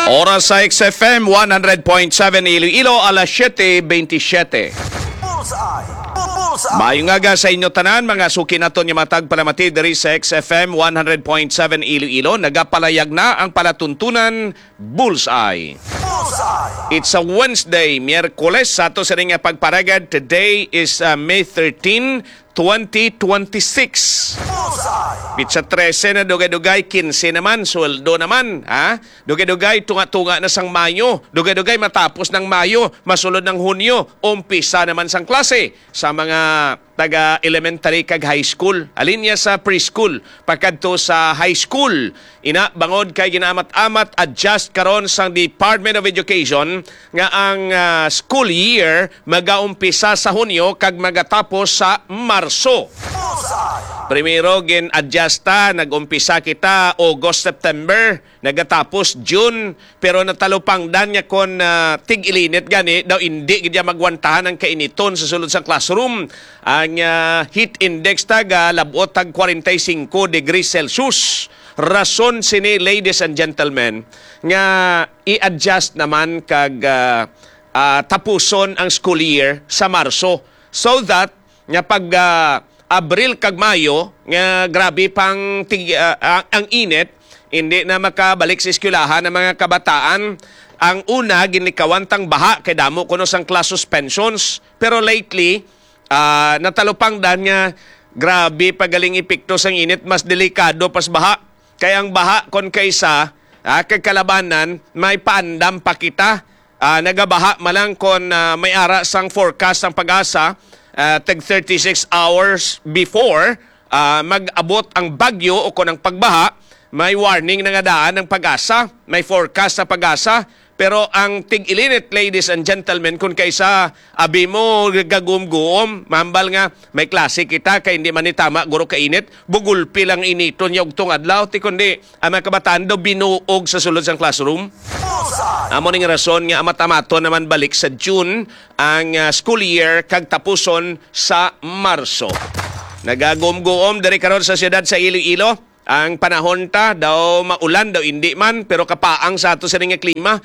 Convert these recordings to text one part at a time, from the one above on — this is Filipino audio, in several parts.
Oras sa XFM 100.7 Iloilo, alas 7:27. Maayong aga sa inyo tanan, mga suki naton yung matag palamati diri sa XFM 100.7 Iloilo. Nagapalayag na ang palatuntunan Bullseye. It's a Wednesday, Miyerkules, sa ato sa ring pagparagad. Today is May 13, 2026. Pitsa 13 na dugay-dugay, 15 naman, sweldo naman. Ha? Dugay-dugay, tunga-tunga na sang Mayo. Dugay-dugay, matapos ng Mayo, masulod ng Hunyo, umpisa naman sang klase sa mga taga-elementary kag high school. Alin niya sa preschool, pagkadto sa high school. Ina, bangod kay ginaamat-amat, adjust karon sang Department of Education nga ang school year magaumpisa sa Hunyo kag magatapos sa Marso. Primero gin-adjusta, nag-umpisa kita August, September, nagatapos June, pero natalupang dan niya kon tig-ilinit gani, daw hindi gidya magwantahan ang kainiton sa sulod sa classroom. Ang heat index taga labot tag 45 degrees Celsius. Rason sini, ladies and gentlemen, nga i-adjust naman kag tapuson ang school year sa Marso, so that nga pag Abril kag Mayo nga grabe pang ang init, hindi na makabalik sa eskwelahan ng mga kabataan. Ang una ginikawantang baha kay damo kuno sang class suspensions, pero lately natalupang dan nga grabe pagaling epekto sang init, mas delikado pas baha. Kaya ang baha kon kaysa kag kalabanan may paandam pa kita. Nagabaha malang kon may ara sang forecast sang Pag-asa. Tag 36 hours before mag-abot ang bagyo o kung ang pagbaha, may warning na nga daan ng Pag-asa, may forecast sa Pag-asa. Pero ang tig-ilinit, ladies and gentlemen, kung kaysa abi mo gagum-guom, mambal nga may klase kita kay hindi man itama guro kainit, bugulpi lang initon yung tong adlaw, ti kundi ang mga kabataan daw binuog sa sulod sang classroom. Amo ning rason nga amat-amato naman balik sa June ang school year kag tapuson sa Marso. Nagagum-guom diri karon sa siyudad sa Iloilo. Ang panahon ta daw maulan, daw hindi man, pero kapaang sa ato sa nga klima,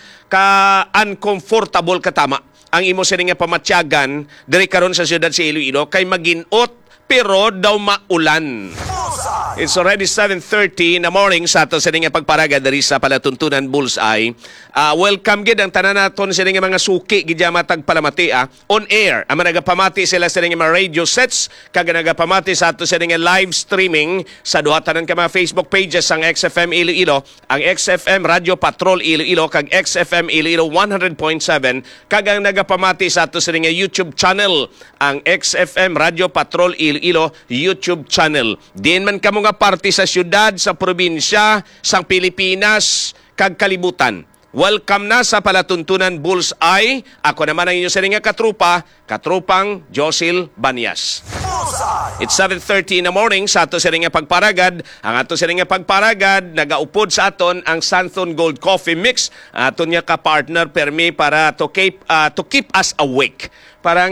ka-uncomfortable katama. Ang imo sa nga pamatyagan diri karon sa siyudad sa Iloilo kay maginot pero daw maulan. It's already 7:30 in the morning sa ato sa nga pagparaga diri sa palatuntunan Bullseye. Welcome gid ang tanan naton sa nga mga suki gidya matag palamati on air. Ang nagapamati sila sa nga mga radio sets kag nagapamati sa ato sa nga live streaming sa duha tanan ka mga Facebook pages ang XFM Iloilo, ang XFM Radio Patrol Iloilo kag XFM Iloilo 100.7 kag ang nagapamati sa ato sa nga YouTube channel, ang XFM Radio Patrol Iloilo YouTube channel. Diin man kamo nga parte sa syudad, sa probinsya, sa Pilipinas, kag kalibutan. Welcome na sa palatuntunan Bullseye. Ako naman ang inyo sa nga katrupang Josil Banyas. It's 7:30 in the morning sa ato sa nga pagparagad. Ang ato sa nga pagparagad, nagaupod sa aton ang Santhon Gold Coffee Mix. Aton niya ka-partner permi para to keep us awake. Parang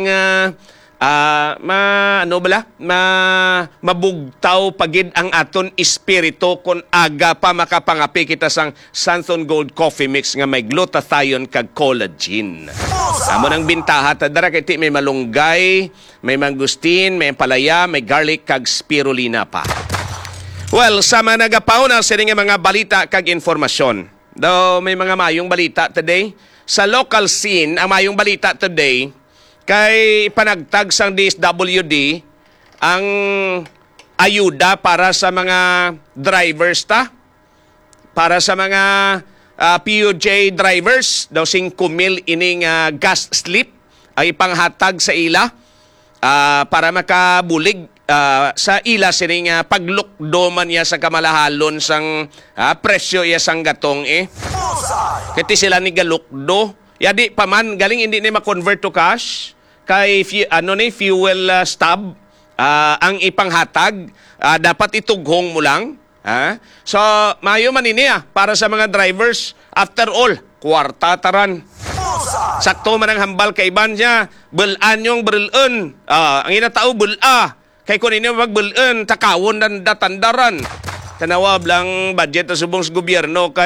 mabugtaw pagid ang aton espiritu kung aga pa makapangapi kita sang Santhon Gold Coffee Mix nga may glutathione kag collagen. Amo nang bintaha ta dara kay may malunggay, may mangustin, may palaya, may garlic kag spirulina pa. Well, sama nagapauna sa mga balita kag informasyon. Daw may mga mayong balita today sa local scene. Ang mayong balita today kay panagtag sang DSWD ang ayuda para sa mga drivers para sa mga PUJ drivers, daw 5,000 ining gas slip ay ipanghatag sa ila para makabulig sa ila sining paglukdo man niya sa kamalahalon sang presyo iya sang gatong kiti sila ni galukdo yadi paman galing hindi ni ma-convert to cash kay fuel stub ang ipanghatag, dapat itughong mo lang. So mayo man ini para sa mga drivers. After all, kwarta taran. Sakto man ang hambal kay iban niya, bulan yung bulun. Ang inatao bula. Kay kung ini magbulun, takawon dan datandaran. Tanawab lang budget sa subong gobyerno kay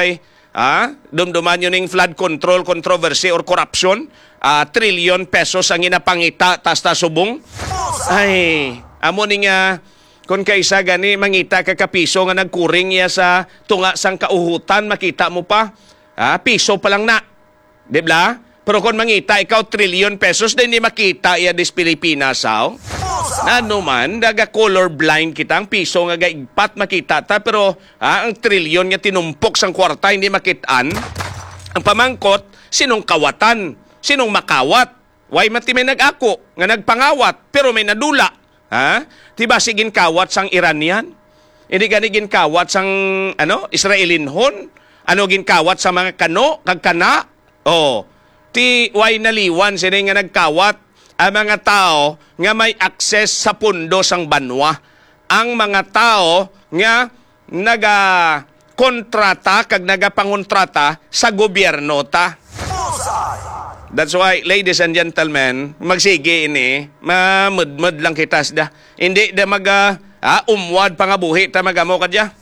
Dumduman yun ng flood control controversy or corruption. Trillion pesos ang inapangita tas subong. Ay, amo ni nga kung kaysa gani mangita ka kapiso nga nagkuring ya sa tunga sang kauhutan, makita mo pa. Piso pa lang na. Di ba? Pero kung mangita ikaw trillion pesos, hindi makita ya dis Pilipinas, Ano man, daga color blind kita, ang piso nga gaigpat makita ta, pero ang trilyon nga tinumpok sang kwarta, hindi makitaan. Ang pamangkot, sinong kawatan? Sinong makawat? Why mati may nag-ako, nga nagpangawat, pero may nadula. Diba sigin kawat sang Iranian? Hindi gani ginkawat sang Israelinhon? Ano ginkawat sa mga kano, kagkana? Ti why naliwan sila nga nagkawat ang mga tao nga may akses sa pundo sang banwa. Ang mga tao nga naga-kontrata kag nagapangontrata sa gobyerno ta. That's why, ladies and gentlemen, magsige ini, mamudmud lang kitas da. Hindi da umwad pangabuhi ta magamo kadya.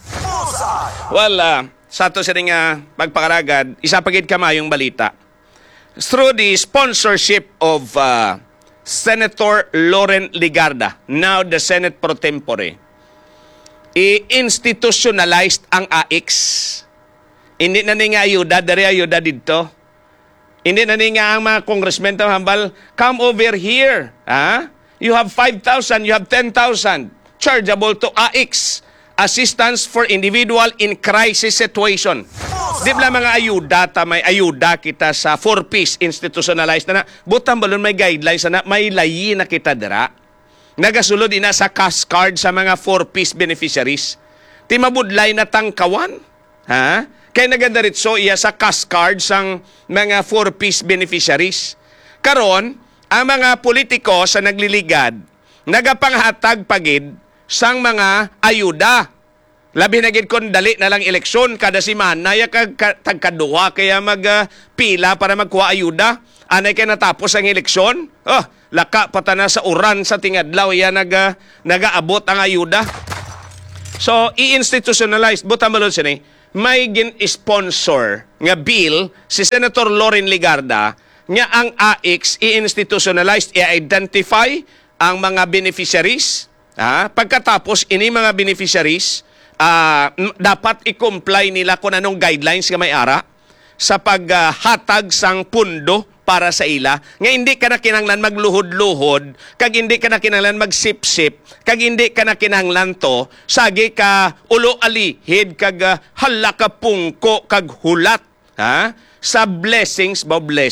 Sa to siya nga pagpakaragad, isa pagid kamayong balita. Through the sponsorship of Senator Loren Ligarda, now the Senate Pro Tempore, i-institutionalized ang AIX. Hindi na nga ayuda, dari ayuda dito. Hindi na nga ang mga congressmen hambal, come over here. You have 5,000, you have 10,000. Chargeable to AIX, Assistance for Individual in Crisis Situation. Di ba mga ayuda, may ayuda kita sa 4-piece institutionalized na butang balon may guidelines na may layi na kita dira. Nagasulod ina sa cash card sa mga 4-piece beneficiaries. Ti mabudlay na tangkawan. Kaya nagadaritso iya sa cash card sang mga 4-piece beneficiaries. Karon, ang mga politiko sa nagliligad, nagapanghatag pagid sang mga ayuda. Labi na gid kon dali na lang eleksyon kada semana ya tagkaduha kaya magpila para magkuha ayuda. Anay kay natapos ang eleksyon? Laka patana sa uran sa tingadlaw ya nagaabot ang ayuda. So i-institutionalize buta malon sini. May gin-sponsor nga bill si Senator Loren Ligarda nga ang AIX i-institutionalize, i-identify ang mga beneficiaries. Pagkatapos ini mga beneficiaries dapat i-comply nila kung anong guidelines nga may ara sa paghatag sang pundo para sa ila. Nga hindi ka na kinahanglan magluhod-luhod, kag hindi ka na kinahanglan magsip-sip, kag hindi ka na kinahanglan to, sagi ka ulo-alihid, kag hala ka pungko, kag hulat. Sa blessings,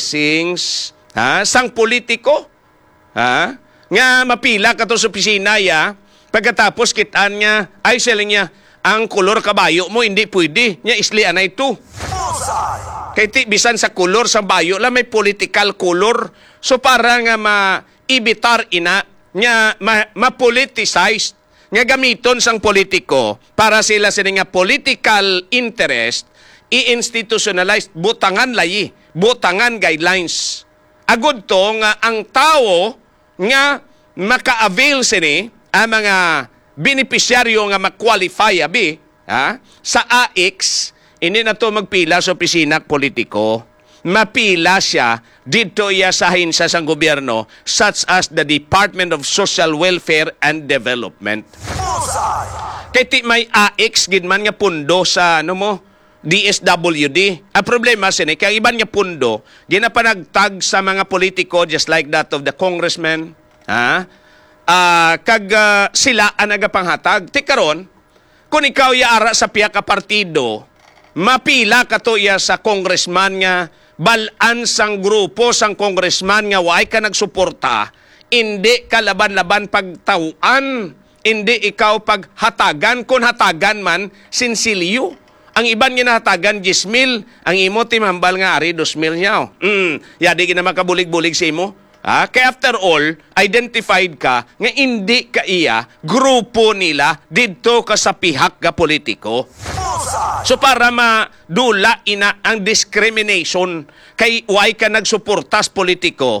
sang politiko. Nga mapila ka to sa opisina ya, pagkatapos kitaan niya, ay selling niya, ang kolor kabayo mo, hindi pwede. Nya isli anay to. Kaya bisan sa kolor sa bayo, may political color. So para nga maibitar ina, nya ma-politicized, nga gamiton sang politiko, para sila nga political interest, i-institutionalized, butangan layi, butangan guidelines. Agud to nga ang tao, nga maka-avail sini, ang mga beneficiaryo nga ma-qualify sa AIX, hindi na to magpila sa opisina politiko. Mapila siya dito iya sa hinsya sang gobyerno such as the Department of Social Welfare and Development. Kaya may AIX gidman nga pundo sa DSWD. Ang problema sini, kaya iban nga pundo, ginapanagtag sa mga politiko just like that of the congressman, sila ang nagapanghatag. Tikaron, kung ikaw yaara sa piya ka partido, mapila ka to iya sa congressman nga balan sang grupo sang congressman nga way ka nagsuporta, hindi ka laban-laban pagtauan, hindi ikaw paghatagan, kung hatagan man, sinsilyo. Ang iban nga nahatagan, 10,000, ang imo timambal nga ari, 2,000 niya. Yadi ka na makabulig-bulig sa imo. Kaya after all, identified ka nga hindi ka iya, grupo nila, dito ka sa pihak ka politiko. So para madula ina ang discrimination kay why ka nagsuportas politiko,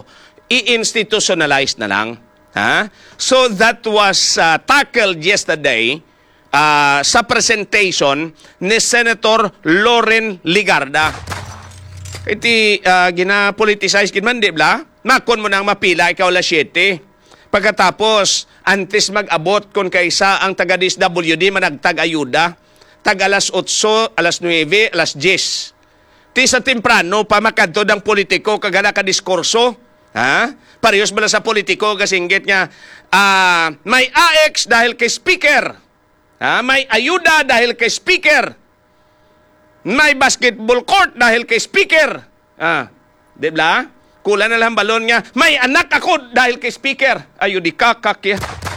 i-institutionalize na lang. So that was tackled yesterday sa presentation ni Senator Loren Ligarda. Iti gina-politicize kin man, di ba? Makon mo nang mapila, ikaw la 7. Pagkatapos, antes mag-abot kung kaysa ang taga-DSWD managtag ayuda, tag alas 8, alas 9, alas 10. Ti sa temprano, pamakadto ng politiko kagala ka diskurso. Ha? Parehas bala sa politiko kasinggit nga, may AX dahil kay speaker. Ha? May ayuda dahil kay speaker. May basketball court dahil kay speaker. Di ba? Kulang na lang balon nga, may anak ako dahil kay speaker. Ayo di kakak ya.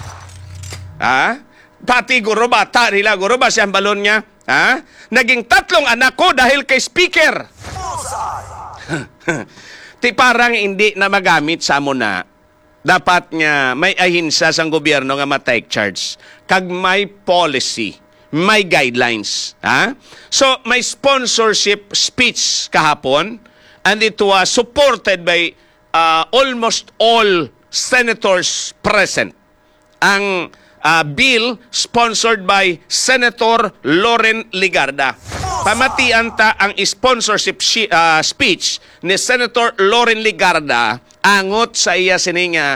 Pati guro bata nila, guro ba siyang balon niya? Naging 3 anak ko dahil kay speaker. Ti parang hindi na magamit sa mo na. Dapat nga may ahinsa sang gobyerno nga ma-take charge. Kag may policy, may guidelines. So, may sponsorship speech kahapon. And it was supported by almost all senators present. Ang bill sponsored by Senator Loren Ligarda. Pamatian ta ang sponsorship speech ni Senator Loren Ligarda angot sa iya sininga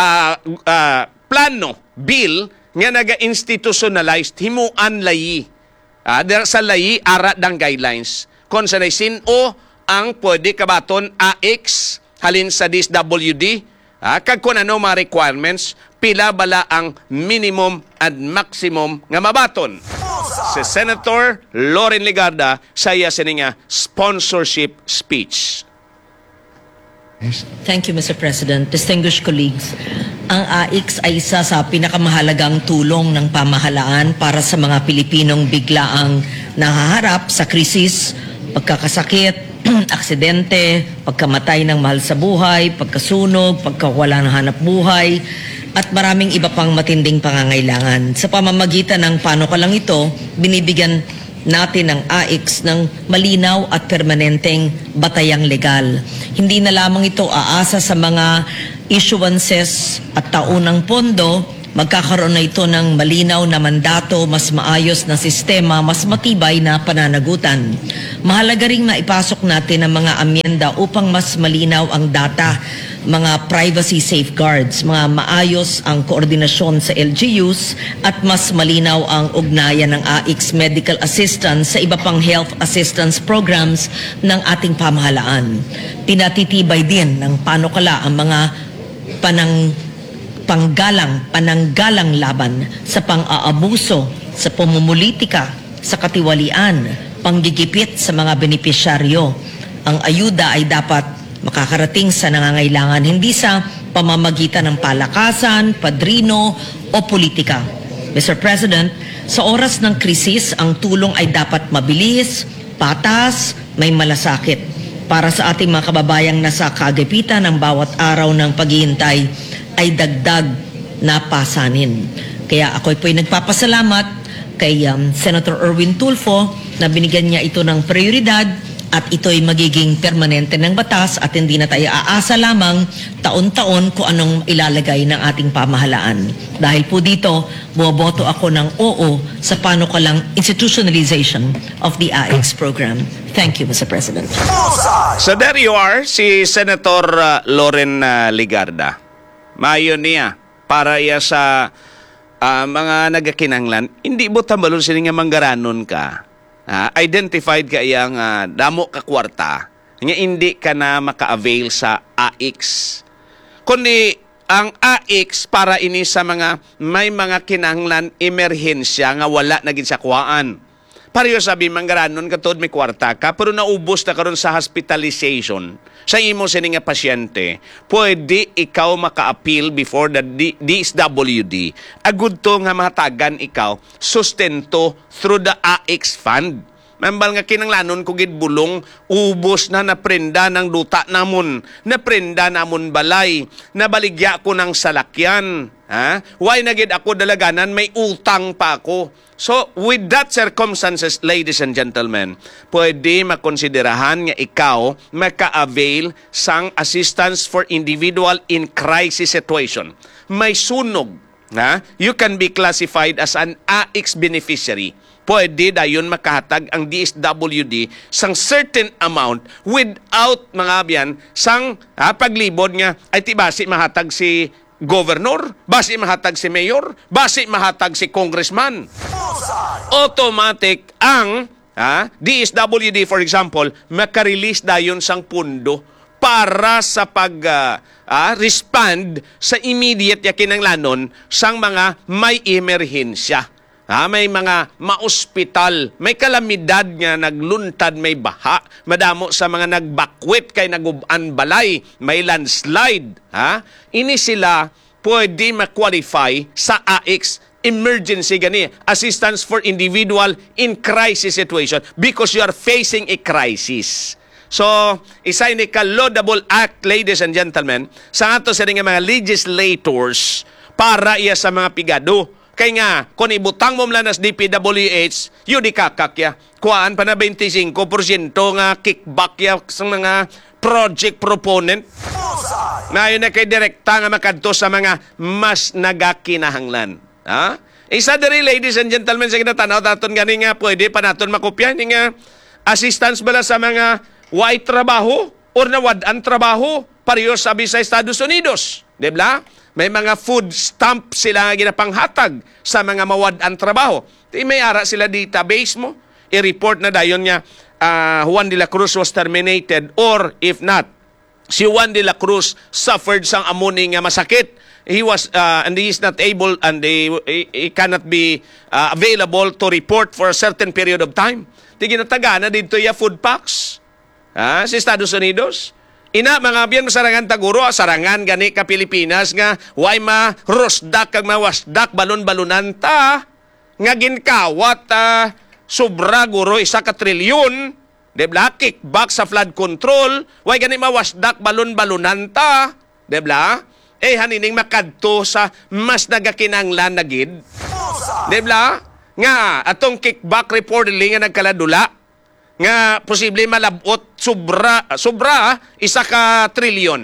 plano, bill nga naga-institutionalized himuan layi. Sa layi ara dang guidelines. Kung sa sino ang pwede kabaton AX halin sa DSWD, kag kung ano mga requirements, pila bala ang minimum and maximum nga mabaton. Si Senator Loren Ligarda sa iya sininga sponsorship speech. Thank you, Mr. President. Distinguished colleagues, ang AX ay isa sa pinakamahalagang tulong ng pamahalaan para sa mga Pilipinong biglaang nahaharap sa krisis, pagkakasakit, aksidente, pagkamatay ng mahal sa buhay, pagkasunog, pagkawala ng hanap buhay, at maraming iba pang matinding pangangailangan. Sa pamamagitan ng panukalang ito, binibigyan natin ng AX ng malinaw at permanenteng batayang legal. Hindi na lamang ito aasa sa mga issuances at taunang pondo, magkakaroon na ito ng malinaw na mandato, mas maayos na sistema, mas matibay na pananagutan. Mahalaga ring maipasok natin ang mga amyenda upang mas malinaw ang data, mga privacy safeguards, mga maayos ang koordinasyon sa LGUs at mas malinaw ang ugnayan ng AX medical assistance sa iba pang health assistance programs ng ating pamahalaan. Pinatitibay din ng panukala ang mga pananggalang laban sa pang-aabuso, sa pamumulitika, sa katiwalian, panggigipit sa mga benepisyaryo. Ang ayuda ay dapat makakarating sa nangangailangan, hindi sa pamamagitan ng palakasan, padrino o politika. Mr. President, sa oras ng krisis, ang tulong ay dapat mabilis, patas, may malasakit. Para sa ating mga kababayang nasa kagipitan ng bawat araw ng paghihintay, ay dagdag na pasanin. Kaya ako po'y nagpapasalamat kay Senator Erwin Tulfo na binigyan niya ito ng prioridad at ito'y magiging permanente ng batas at hindi na tayo aasa lamang taon-taon kung anong ilalagay ng ating pamahalaan. Dahil po dito, bumoboto ako ng oo sa panukalang institutionalization of the AX program. Thank you, Mr. President. So there you are, si Senator Loren Ligarda. Mayo niya para iya sa mga nagakinanglan. Hindi mo tambalon sila nga manggaranon ka. Identified ka iyang damo ka kwarta. Nga hindi ka na maka-avail sa AX. Kundi ang AX para ini sa may mga kinanglan emerhensya nga wala na gid sa kuwaan. Pareho sabi manggaranon katod may kwarta ka pero naubos na karon sa hospitalization sa imo sini nga pasyente, pwede ikaw maka-appeal before the DSWD. Agud to nga mahatagan ikaw sustento through the AX fund. Mambal nga kinanglanon ko gid bulong, ubos na naprenda ng duta namon, naprenda namon balay, nabaligya ko ng salakyan. Why na gid ako dalaganan, may utang pa ako. So, with that circumstances, ladies and gentlemen, pwede makonsiderahan nga ikaw maka-avail sang assistance for individual in crisis situation. May sunog, you can be classified as an AIX beneficiary. Pwede dayon makahatag ang DSWD sang certain amount without mga biyan sang paglibod nga ay ti basi mahatag si governor, basi mahatag si mayor, basi mahatag si congressman. Automatic ang DSWD, for example, makarelease dayon sang pundo para sa respond sa immediate yakinanglanon sang mga may emerhensya. May mga maospital, may kalamidad nga nagluntad, may baha, madamo sa mga nagbakwit kay naguban balay, may landslide. Ini sila pwede ma-qualify sa AIX emergency gani, assistance for individual in crisis situation because you are facing a crisis. So, isa ini ka-laudable act, ladies and gentlemen, sa ato sa mga legislators para iya sa mga pigado. Kaya nga, kung ibutang mo mula nas DPWH, yun di kakakya. Kuhaan pa na 25% nga kickback ya sa mga project proponent. Na yun na kay direkta nga makadto sa mga mas nagakinahanglan. Isa diri, ladies and gentlemen, sa kinatanaw, taton gani nga, pwede pa naton makopya, nga assistance bala sa mga white trabaho or nawad-an trabaho pareho sabi sa Estados Unidos. Diba? May mga food stamp sila nga ginapanghatag sa mga mawad-an trabaho. May ara sila database mo. I-report na dayon nga Juan de la Cruz was terminated or if not, si Juan de la Cruz suffered sang amuni nga masakit. He was and he is not able and he cannot be available to report for a certain period of time. Ginataga na dito ya food packs sa Estados Unidos. Ina mga biyan masarangan taguro, sarangan gani ka Pilipinas nga way ma-rosdak kag mawasdak balon-balunan ta nga ginkawat sobra guro 1 trilyon, debla kickback sa flood control, way gani mawasdak balon-balunan ta, debla hanining makadto sa mas nagakinanglan na gid. Debla nga atong kickback reportedly nga nagkaladula nga posible malabot sobra 1 trilyon.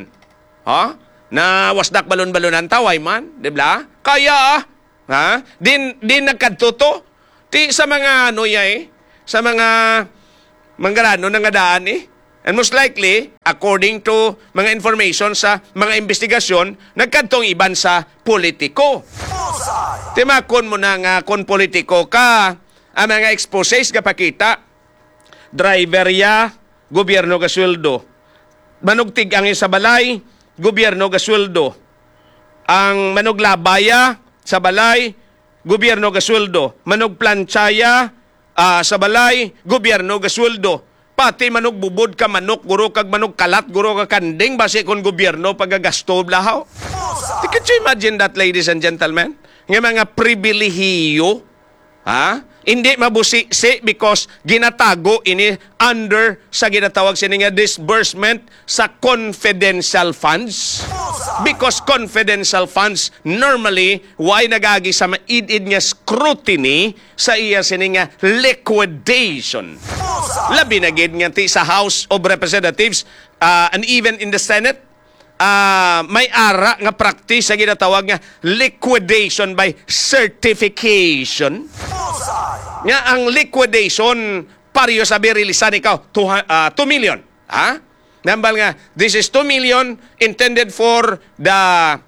Na wasdak balon-balonan taway man, di ba? Kaya din nagkadto ti sa mga sa mga manggarano nga daan And most likely, according to mga information sa mga investigasyon, nagkadtong iban sa politiko. Timakon mo na nga kung politiko ka, ang mga exposes kapakita, driver ya, gobyerno ka sweldo. Manugtig ang sa balay, gobyerno ka sweldo. Ang manuglabaya sa balay, gobyerno ka sweldo. Manugplanchaya sa balay, gobyerno ka sweldo. Pati manugbubod ka manok, guro kag manugkalat, guro ka kanding, base kung gobyerno pagagasto blahaw. Can you imagine that, ladies and gentlemen? Ng mga pribilehiyo, hindi mabusisi because ginatago ini under sa ginatawag sininga disbursement sa confidential funds. Because confidential funds normally why nagagi sa maidid nga scrutiny sa iya sininga liquidation. Labi na gid nga ti sa House of Representatives and even in the Senate may ara nga practice sa ginatawag nga liquidation by certification. Nga ang liquidation pariyo sabi rilisan ikaw 2 million. Nambal nga this is 2 million intended for the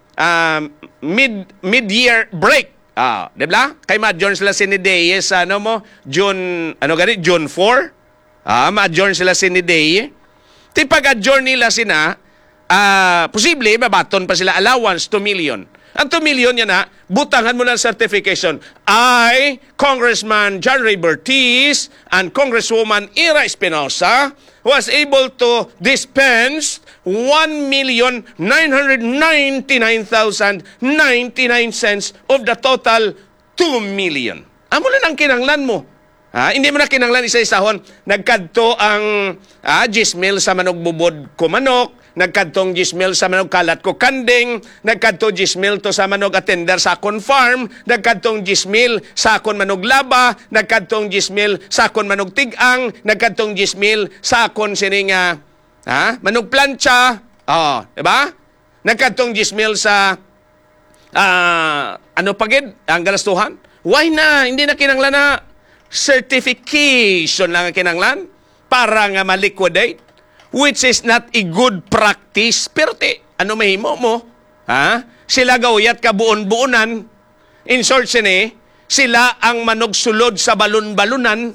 mid-year break. Diba? Kay ma-adjourn sila sinideye sa June 4. Ma-adjourn sila sinideye. Ti pag-adjourn nila sina posible mabaton pa sila allowance 2 million. Ang 2 million yan butangan mo ng certification. I, Congressman John Ray Bertiz and Congresswoman Ira Espinosa was able to dispense 1,999,099 cents of the total 2 million. Amo lang ang kinanglan mo. Hindi mo na kinanglan isa-isahon. Nagkadto ang 10,000 sa manugbubod ko manok, nagkadtong 10,000 sa manog kalat ko kanding, nagkadto 10,000 to sa manog attender sa akon farm, nagkadtong 10,000 sa akon manog laba, nagkadtong 10,000 sa akon manog tigang, nagkadtong 10,000 sa akon sininga manog plancha, diba? Nagkadtong 10,000 sa ano pagid ang galastuhan? Why na? Hindi na kinanglan na certification lang ang kinanglan para nga ma-liquidate, which is not a good practice. Pero ano mahimo mo? Ha? Sila gawiyat ka buon-buonan. In short, sila ang manugsulod sa balon-balunan.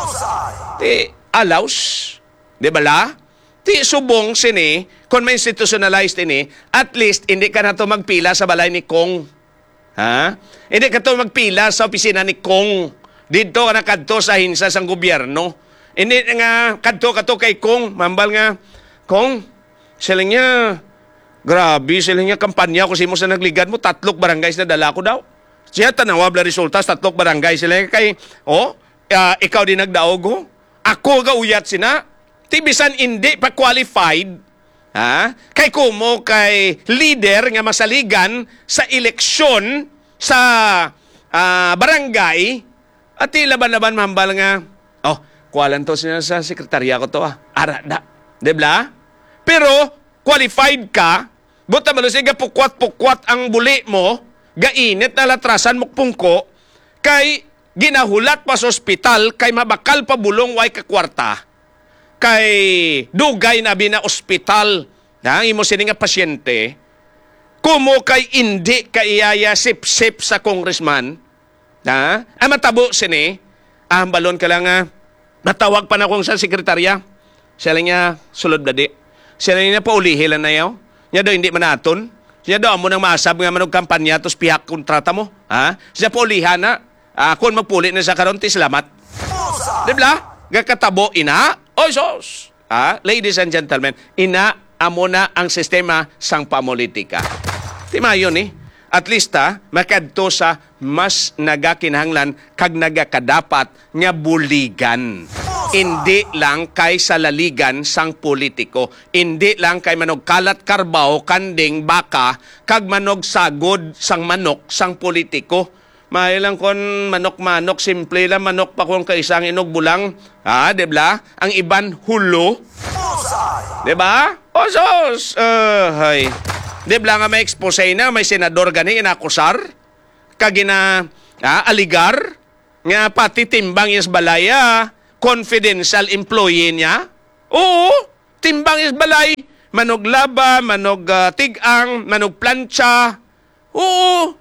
Allows. Di ba la? Subong kung may institutionalized at least hindi ka na to magpila sa balay ni Kong. Ha? Hindi ka to magpila sa opisina ni Kong. Dito ka na kadto sa hinsa sang gobyerno. Hindi nga kadto kay Kong. Mambal nga, Kong, sila niya, grabe, sila niya kampanya ko mo sa nagligad mo, 3 barangays na dala ko daw. Siya tanawab na resultas, 3 barangay sila kay, ikaw din nagdaog ho. Ako gauyat sina. Tibisan hindi pa qualified, ha? Kay kumo kay leader nga masaligan sa eleksyon sa barangay at laban-laban mambal nga, kuwalan to siya sa sekretarya ko to arada. Dibla? Pero qualified ka, buta malo siya pukwat-pukwat ang buli mo, gainit na latrasan mo pungko, kay ginahulat pa sa ospital, kay mabakal pa bulong way kakwarta, kay dugay na bina ospital, na imo sini nga pasyente, kumo kay indi kaiyaya sip-sip sa congressman, ang matabo sini, balon ka lang natawag pa na kong sa sekretarya, siya lang niya sulod dadi, siya lang niya paulihilan na yaw, niya daw hindi manaton, siya daw mo nang maasab nga manog kampanya, tos pihak kontrata mo, siya paulihan na, kung magpuli na sa karon, salamat. Dibla? Gakatabo ina, sos. Ladies and gentlemen, ina amo na ang sistema sang pamulitika. Timayon at least makadto sa mas nagakinahanglan kag nagakadapat nga buligan. Hindi lang kay sa laligan sang politiko. Hindi lang kay manog kalat karbaw, kanding, baka, kag manog sagod sang manok sang politiko. May lang kon manok-manok, simple lang manok pa kung kaisang inog bulang. Dibla? Ang iban hulo. Diba? Osos! Hay. Dibla nga may expose na, may senador gani inakusar, kagina aligar, nga pati timbang is balaya, confidential employee niya. Oo, timbang is balay, manog laba, manog tigang, manog plancha. Oo,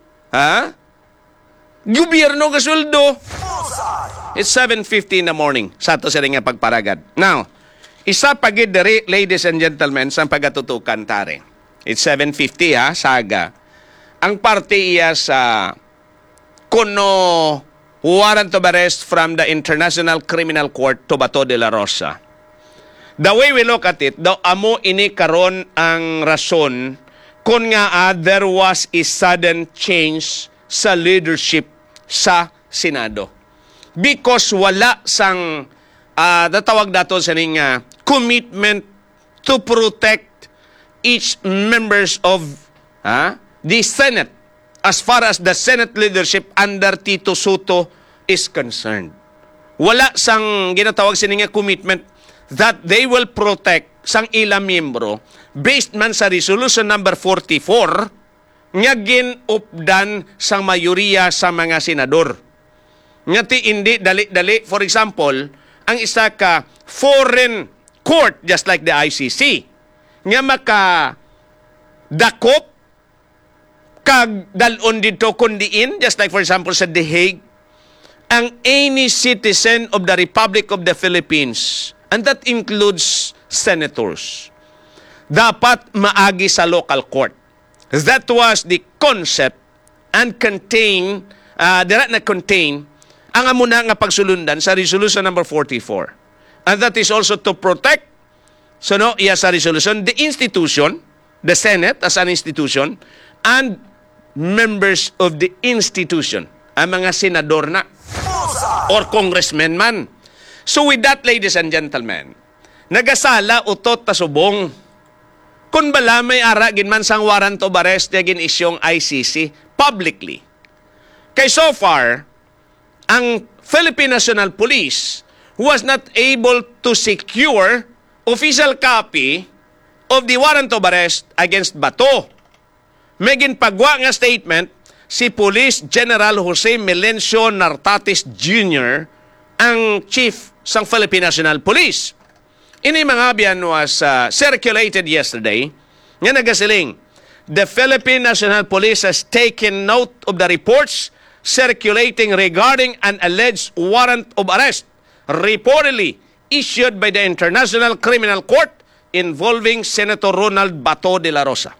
gobyerno kasuldo. It's 7:50 in the morning. Sa to sila nga pagparagad. Now, isa pagid diri, ladies and gentlemen, sa pagatutukan tare. It's 7:50 saga. Ang parte iya sa kuno warrant of arrest from the International Criminal Court to Bato de la Rosa. The way we look at it, daw amo ini karon ang rason kung nga there was a sudden change sa leadership sa Senado. Because wala sang natawag dato sa ning commitment to protect each members of the Senate as far as the Senate leadership under Tito Soto is concerned. Wala sang ginatawag sa ning commitment that they will protect sang ilang miyembro based man sa resolution number 44 nga ginupdan sang mayoriya sa mga senador. Nga ti indi dali-dali, for example, ang isa ka foreign court just like the ICC nga maka dakop kag dalon dito kundiin just like for example sa The Hague ang any citizen of the Republic of the Philippines, and that includes senators, dapat maagi sa local court. That was the concept and contain ang amuna nga pagsulundan sa resolution number 44. And that is also to protect iya sa resolution the institution, the Senate as an institution, and members of the institution, ang mga senador na or congressmen man. So with that, ladies and gentlemen, nagasala utot ta subong kung bala may ara ginman sang warrant of arrest gin isyong ICC publicly. Kay so far, ang Philippine National Police was not able to secure official copy of the warrant of arrest against Bato. may ginpagwa nga statement si Police General Jose Melencio Nartatis Jr., ang chief sang Philippine National Police. Ini mga biyan was circulated yesterday nga nagasiling, the Philippine National Police has taken note of the reports circulating regarding an alleged warrant of arrest reportedly issued by the International Criminal Court involving Senator Ronald Bato de la Rosa.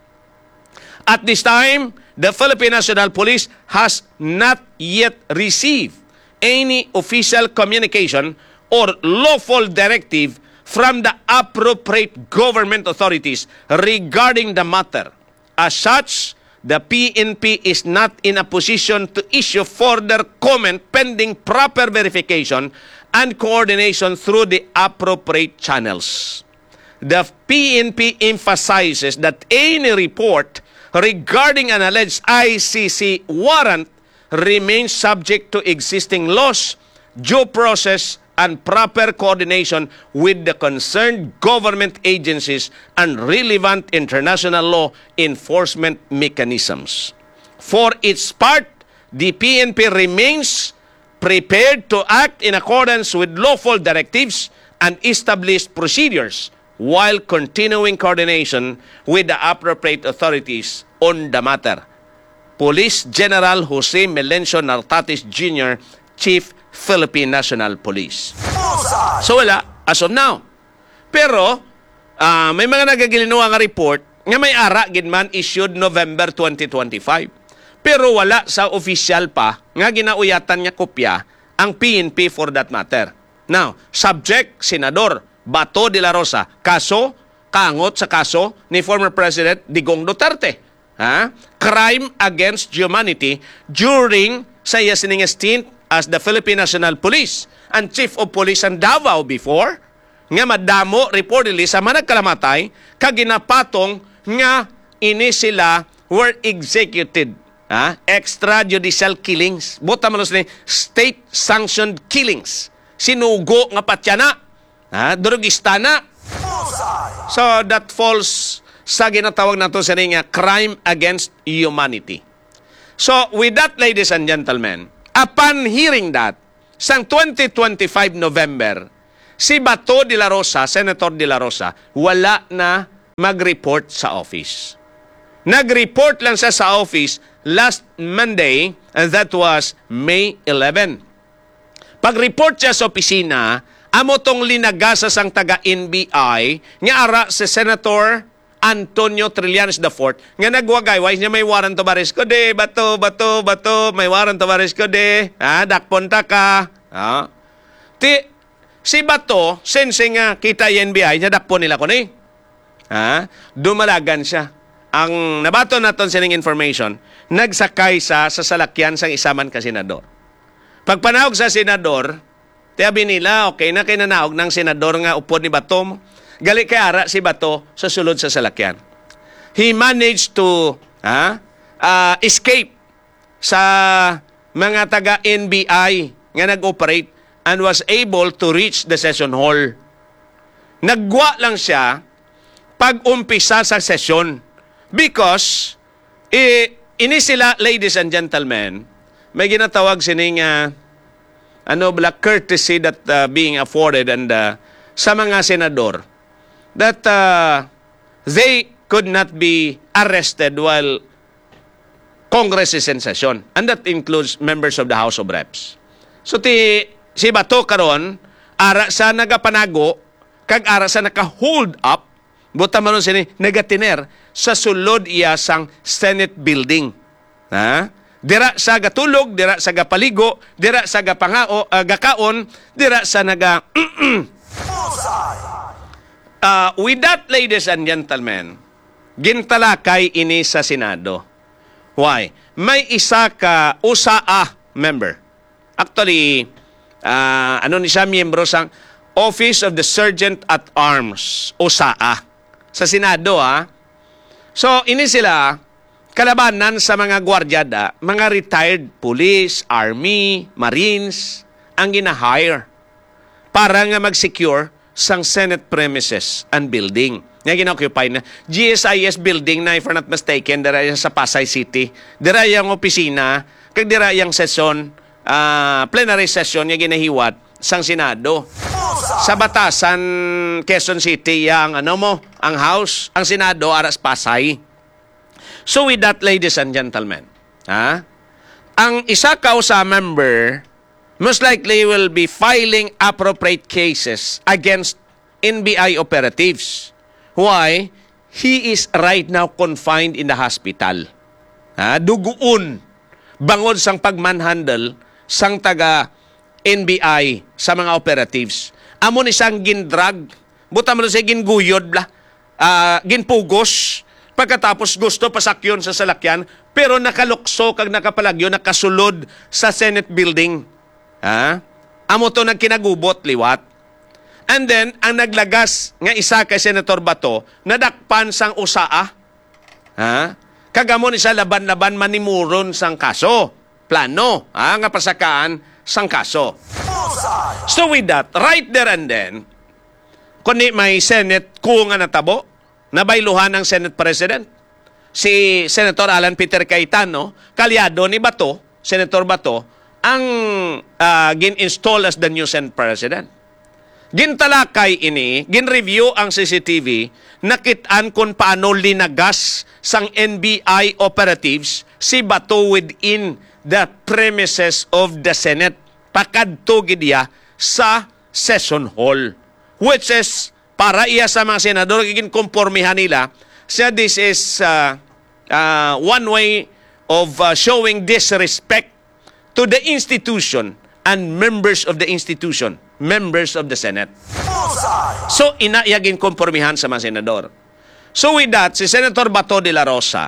At this time, the Philippine National Police has not yet received any official communication or lawful directive from the appropriate government authorities regarding the matter. As such, the PNP is not in a position to issue further comment pending proper verification and coordination through the appropriate channels. The PNP emphasizes that any report regarding an alleged ICC warrant remains subject to existing laws, due process, and proper coordination with the concerned government agencies and relevant international law enforcement mechanisms. For its part, the PNP remains prepared to act in accordance with lawful directives and established procedures while continuing coordination with the appropriate authorities on the matter. Police General Jose Melencio Nartatis Jr., Chief Philippine National Police. So wala, as of now. Pero, may mga nagagilinuwa nga report nga may ara ginman issued November 2025. Pero wala sa official pa nga ginauyatan nga kopya ang PNP for that matter. Now, subject, Senador Bato de la Rosa. Kaso, kaangot sa kaso ni former President Digong Duterte. Crime against humanity during sa iya sining stint as the Philippine National Police and Chief of Police ang Davao before, nga madamo reportedly sa managkalamatay, kaginapatong nga ini sila were executed. Extrajudicial killings. Buta man ni state-sanctioned killings. Sinugo nga patyana. Durugistana. So that falls sa ginatawag nato sa nga crime against humanity. So with that, ladies and gentlemen, upon hearing that, sang 2025 November, si Bato de la Rosa, Senator de la Rosa, wala na mag-report sa office. Nag-report lang siya sa office last Monday, and that was May 11. Pag-report siya sa opisina, amo tong linagasa sang taga-NBI, nga ara si Senator Antonio Trillanes IV, nga nagwagay, wais niya may warrant of arrest ko de, Bato, may warrant of arrest ko de, dakponta ka. Si Bato, since nga kita yung NBI, niya dakpon nila ko ni. Dumalagan siya. Ang nabato naton sining information, nagsakay sa salakyan sang isaman ka senador. Pagpanahog sa senador, tiyabi nila, okay na kinanaog ng senador nga upod ni Bato, gali kay ara si Bato sa sulod sa salakyan. He managed to escape sa mga taga-NBI nga nag-operate and was able to reach the session hall. Nagwa lang siya pag-umpisa sa session because ini sila, ladies and gentlemen, may ginatawag sining courtesy that being afforded and sa mga senador that they could not be arrested while Congress is in session. And that includes members of the House of Reps. So si Bato karon ara sa nagapanago, kag ara sa naka-hold up, buta man sini negatiner sa sulod iya sang Senate building. Dira sa gatulog, dira sa gapaligo, dira sa gapangao, gakaon, dira sa naga with that, ladies and gentlemen, gintalakay ini sa Senado. Why? May isa ka usaa member. Actually, ni siya miyembro sang Office of the Sergeant at Arms, usaa. Sa Senado, So, ini sila kalabanan sa mga gwardyada, mga retired police, army, marines, ang gina-hire para nga mag-secure sang Senate premises and building. nga ginoccupy na. GSIS building na, if I'm not mistaken, dira sa Pasay City. Dira yung opisina, kag dira yung session, plenary session nga ginahiwat sang Senado. Sa Batasan, Quezon City, ang ang House, ang Senado, aras Pasay. So with that, ladies and gentlemen, ang isa sa member most likely will be filing appropriate cases against NBI operatives. Why? He is right now confined in the hospital. Duguon. Bangod sang pagmanhandle sang taga NBI sa mga operatives. Amon isang gindrag. Buta mo siya ginguyod bla. Ginpugos. Pagkatapos gusto pasakyon sa salakyan, pero nakalukso kag nakapalagyo, nakasulod sa Senate building. Amo to nagkinagubot liwat. And then, ang naglagas nga isa kay Senator Bato, nadakpan sang usaa. Kagamon isa laban-laban manimuron sang kaso. Plano, nga pasakaan sang kaso. So with that, right there and then, kundi may Senate nga natabo, nabayluhan ng Senate President, si Senator Alan Peter Cayetano, kalyado ni Bato, Senator Bato, ang gin-install as the new Senate President. Gintalakay ini, gin-review ang CCTV, nakitaan kung paano linagas sang NBI operatives si Bato within the premises of the Senate. Pakadto gidya sa session hall. Which is, para iya sa mga senador, giginkompormihan nila, siya this is one way of showing disrespect to the institution and members of the institution, members of the Senate. So, inayagin kompormihan sa mga senador. So, with that, si Senator Bato de la Rosa,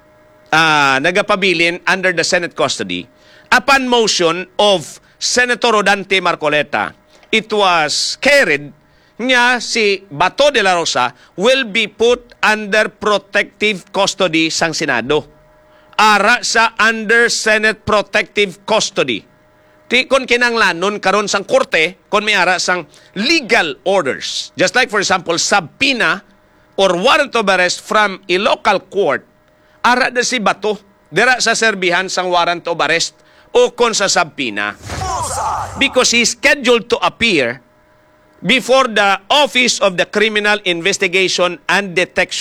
nagapabilin under the Senate custody, upon motion of Senator Rodante Marcoleta, it was carried niya si Bato de la Rosa will be put under protective custody sang Senado. Ara sa under Senate protective custody. Ti kon kinanglanon karon sang korte kon may ara sang legal orders. Just like for example, subpoena or warrant of arrest from a local court, ara na si Bato dira sa serbihan sang warrant of arrest o kon sa subpoena. Because he is scheduled to appear before the Office of the Criminal Investigation and Detection